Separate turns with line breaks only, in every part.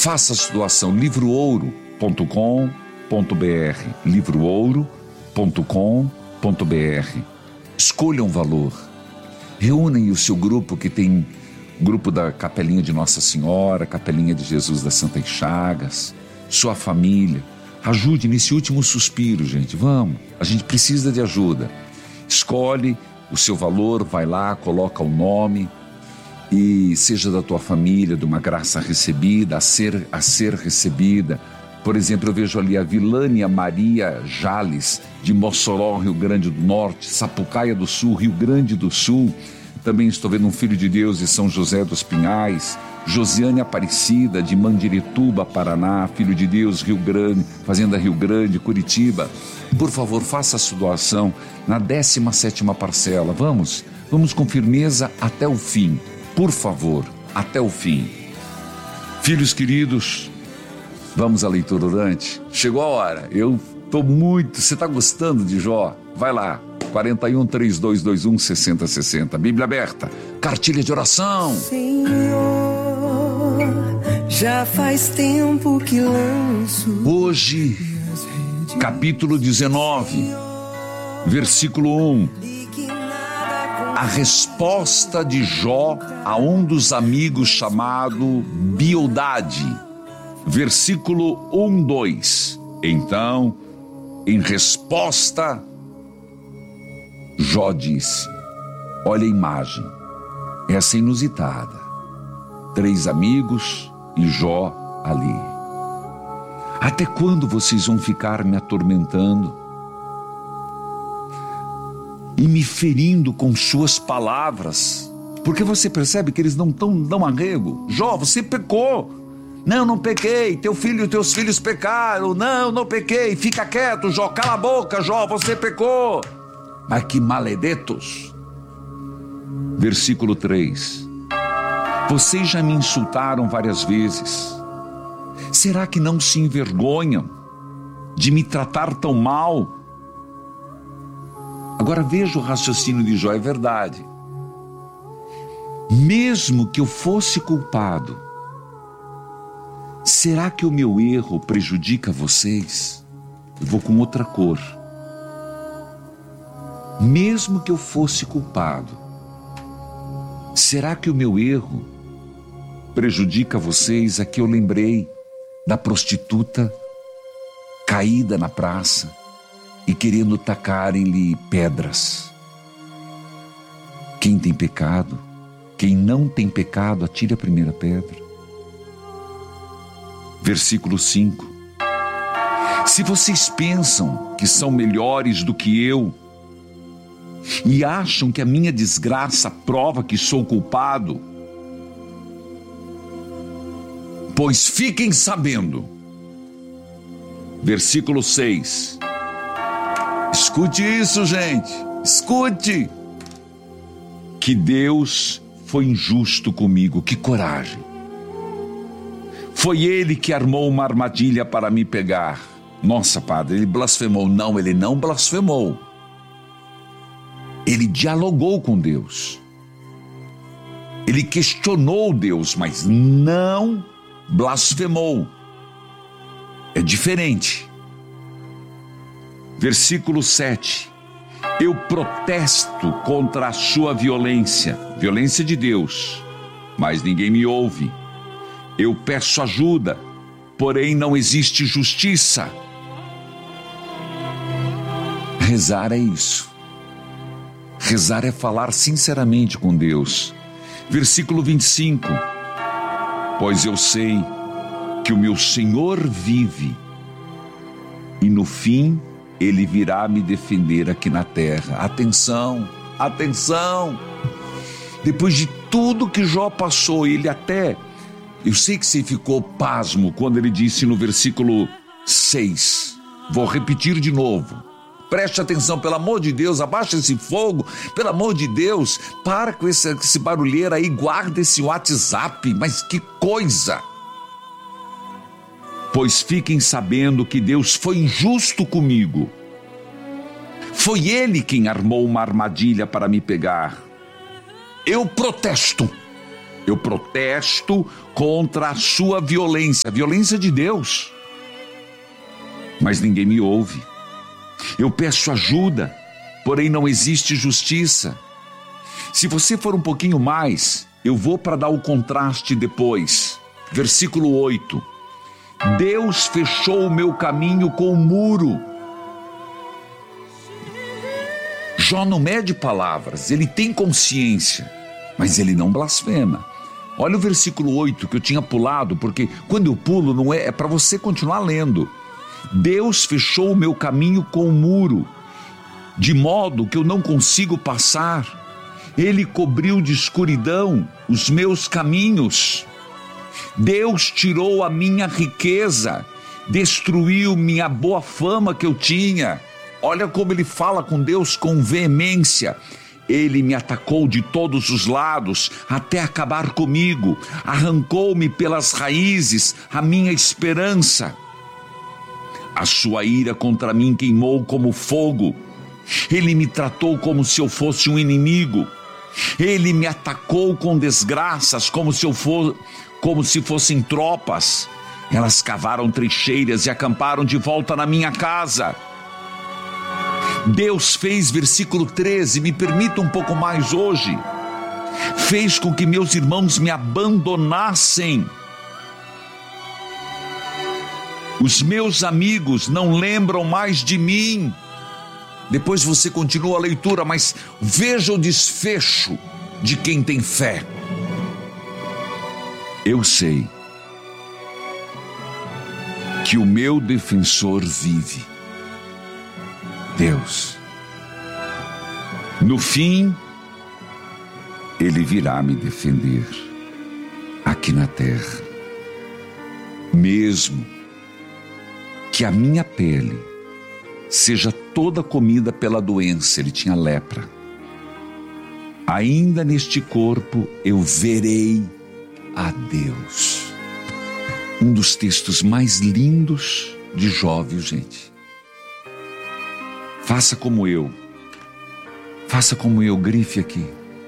Faça a sua doação, livroouro.com.br, livroouro.com.br. Escolha um valor. Reúnem o seu grupo, que tem grupo da Capelinha de Nossa Senhora, Capelinha de Jesus das Santas Chagas, sua família. Ajude nesse último suspiro, gente. Vamos, a gente precisa de ajuda. Escolhe o seu valor, vai lá, coloca o nome, e seja da tua família, de uma graça recebida, a ser recebida. Por exemplo, eu vejo ali a Vilânia Maria Jales, de Mossoró, Rio Grande do Norte, Sapucaia do Sul, Rio Grande do Sul. Também estou vendo um filho de Deus de São José dos Pinhais, Josiane Aparecida, de Mandirituba, Paraná, filho de Deus, Rio Grande, Fazenda Rio Grande, Curitiba. Por favor, faça a sua doação na 17ª parcela. Vamos com firmeza até o fim. Por favor, até o fim. Filhos queridos, vamos à leitura orante? Chegou a hora. Você está gostando de Jó? Vai lá, 41-3221-6060. Bíblia aberta, cartilha de oração.
Senhor, já faz tempo que lanço.
Hoje, capítulo 19, versículo 1. A resposta de Jó a um dos amigos chamado Bildade. Versículo 1-2. Então, em resposta, Jó disse: olha a imagem, essa inusitada. 3 amigos e Jó ali. Até quando vocês vão ficar me atormentando e me ferindo com suas palavras? Porque você percebe que eles não dão arrego. Jó, você pecou. Não pequei. Teu filho e teus filhos pecaram. Não pequei. Fica quieto, Jó. Cala a boca, Jó, você pecou. Mas que maledetos. Versículo 3. Vocês já me insultaram várias vezes. Será que não se envergonham de me tratar tão mal? Agora veja o raciocínio de Jó, é verdade. Mesmo que eu fosse culpado, será que o meu erro prejudica vocês? Eu vou com outra cor. Mesmo que eu fosse culpado, será que o meu erro prejudica vocês? Aqui eu lembrei da prostituta caída na praça e querendo tacarem-lhe pedras. Quem tem pecado, quem não tem pecado, atire a primeira pedra. Versículo 5. Se vocês pensam que são melhores do que eu e acham que a minha desgraça prova que sou culpado, pois fiquem sabendo. Versículo 6. Escute isso, gente. Escute. Que Deus foi injusto comigo. Que coragem. Foi Ele que armou uma armadilha para me pegar. Nossa, padre, ele blasfemou. Não, ele não blasfemou. Ele dialogou com Deus. Ele questionou Deus, mas não blasfemou. É diferente. Versículo 7. Eu protesto contra a sua violência, violência de Deus, mas ninguém me ouve. Eu peço ajuda, porém não existe justiça. Rezar é isso. Rezar é falar sinceramente com Deus. Versículo 25. Pois eu sei que o meu Senhor vive e no fim Ele virá me defender aqui na terra. Atenção, atenção. Depois de tudo que Jó passou, eu sei que você ficou pasmo quando ele disse no versículo 6. Vou repetir de novo. Preste atenção, pelo amor de Deus, abaixa esse fogo, pelo amor de Deus, para com esse barulheiro aí, guarda esse WhatsApp, mas que coisa! Pois fiquem sabendo que Deus foi injusto comigo. Foi Ele quem armou uma armadilha para me pegar. Eu protesto Eu protesto contra a sua violência, a violência de Deus. Mas ninguém me ouve. Eu peço ajuda, porém não existe justiça. Se você for um pouquinho mais, eu vou para dar o contraste depois. Versículo 8. Deus fechou o meu caminho com um muro. Jó não mede palavras, ele tem consciência, mas ele não blasfema. Olha o versículo 8 que eu tinha pulado, porque quando eu pulo não é para você continuar lendo. Deus fechou o meu caminho com um muro, de modo que eu não consigo passar. Ele cobriu de escuridão os meus caminhos. Deus tirou a minha riqueza, destruiu minha boa fama que eu tinha. Olha como ele fala com Deus com veemência. Ele me atacou de todos os lados até acabar comigo. Arrancou-me pelas raízes a minha esperança. A sua ira contra mim queimou como fogo. Ele me tratou como se eu fosse um inimigo. Ele me atacou com desgraças como se fossem tropas. Elas cavaram trincheiras e acamparam de volta na minha casa. Deus fez, versículo 13, me permita um pouco mais hoje, fez com que meus irmãos me abandonassem. Os meus amigos não lembram mais de mim. Depois você continua a leitura, mas veja o desfecho de quem tem fé. Eu sei que o meu defensor vive. Deus. No fim, Ele virá me defender aqui na terra. Mesmo que a minha pele seja toda comida pela doença, ele tinha lepra, ainda neste corpo eu verei a Deus. Um dos textos mais lindos de Jó, viu, gente? Faça como eu, grife aqui.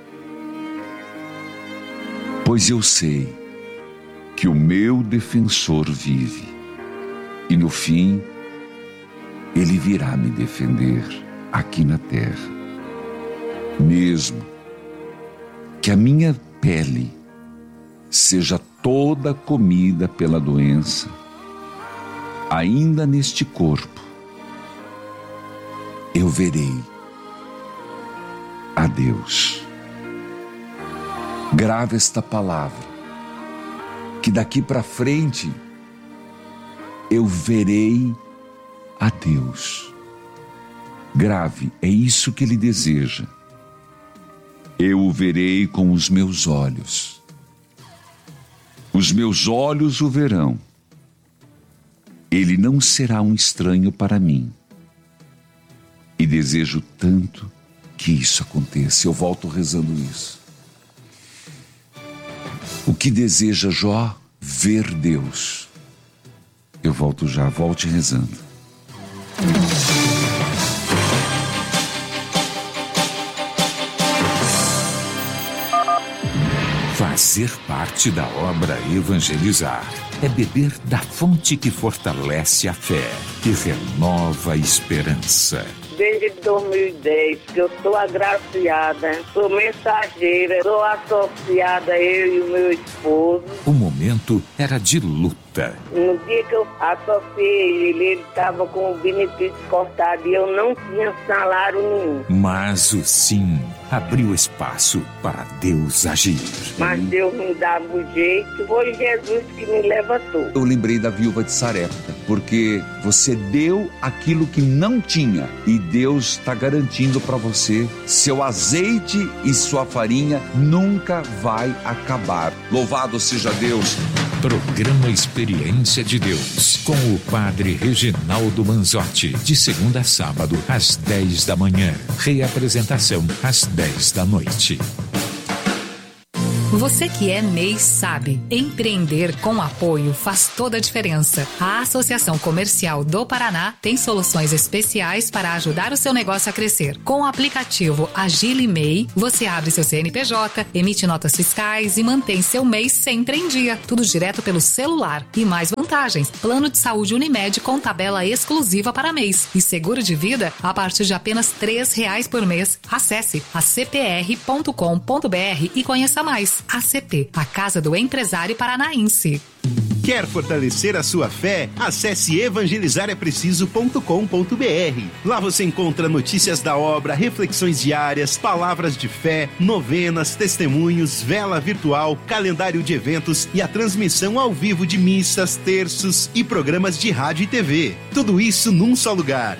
Pois eu sei que o meu defensor vive, e no fim, ele virá me defender aqui na terra. Mesmo que a minha pele seja toda comida pela doença, ainda neste corpo, eu verei a Deus. Grave esta palavra, que daqui para frente eu verei a Deus. Grave, é isso que Ele deseja. Eu o verei com os meus olhos. Os meus olhos o verão. Ele não será um estranho para mim. E desejo tanto que isso aconteça. Eu volto rezando isso. O que deseja Jó? Ver Deus. Eu volto já, volte rezando.
Fazer parte da obra Evangelizar é beber da fonte que fortalece a fé e renova a esperança.
Desde 2010 que eu sou agraciada, sou mensageira, sou associada, eu e o meu esposo.
O momento era de luta.
No dia que eu associei ele estava com o benefício cortado e eu não tinha salário nenhum.
Mas o sim abriu espaço para Deus agir.
Mas Deus me dava o jeito, foi Jesus que me levantou.
Eu lembrei da viúva de Sarepta, porque você deu aquilo que não tinha e Deus está garantindo para você, seu azeite e sua farinha nunca vai acabar. Louvado seja Deus.
Programa Experiência de Deus, com o Padre Reginaldo Manzotti, de segunda a sábado, às 10 da manhã. Reapresentação, às 10 da noite.
Você que é MEI sabe, empreender com apoio faz toda a diferença. A Associação Comercial do Paraná tem soluções especiais para ajudar o seu negócio a crescer. Com o aplicativo Agile MEI, você abre seu CNPJ, emite notas fiscais e mantém seu MEI sempre em dia. Tudo direto pelo celular. E mais vantagens: plano de saúde Unimed com tabela exclusiva para MEIs e seguro de vida a partir de apenas R$3 por mês. Acesse acpr.com.br e conheça mais. ACP, a Casa do Empresário Paranaense.
Quer fortalecer a sua fé? Acesse evangelizarepreciso.com.br. Lá você encontra notícias da obra, reflexões diárias, palavras de fé, novenas, testemunhos, vela virtual, calendário de eventos e a transmissão ao vivo de missas, terços e programas de rádio e TV. Tudo isso num só lugar.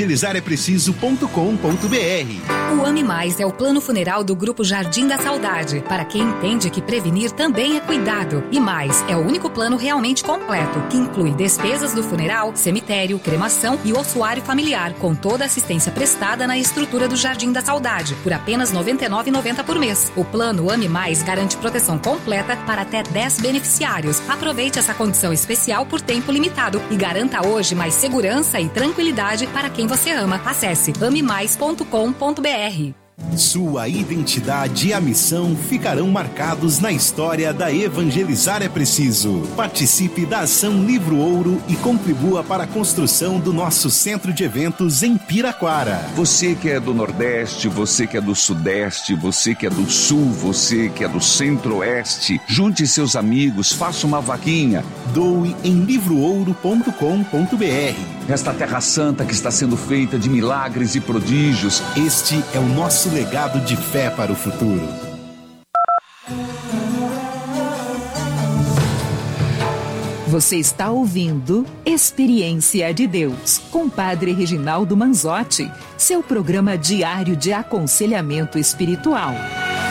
evangelizarepreciso.com.br.
O Ame Mais é o plano funeral do Grupo Jardim da Saudade, para quem entende que prevenir também é cuidado. E mais, é o único plano realmente completo, que inclui despesas do funeral, cemitério, cremação e ossuário familiar, com toda a assistência prestada na estrutura do Jardim da Saudade, por apenas R$ 99,90 por mês. O plano Ame Mais garante proteção completa para até 10 beneficiários. Aproveite essa condição especial por tempo limitado e garanta hoje mais segurança e tranquilidade para quem você ama. Acesse amemais.com.br.
Sua identidade e a missão ficarão marcados na história da Evangelizar é Preciso. Participe da Ação Livro Ouro e contribua para a construção do nosso centro de eventos em Piraquara.
Você que é do Nordeste, você que é do Sudeste, você que é do Sul, você que é do Centro-Oeste, junte seus amigos, faça uma vaquinha.
Doe em livroouro.com.br.
Esta Terra Santa que está sendo feita de milagres e prodígios.
Este é o nosso legado de fé para o futuro.
Você está ouvindo Experiência de Deus, com Padre Reginaldo Manzotti, seu programa diário de aconselhamento espiritual.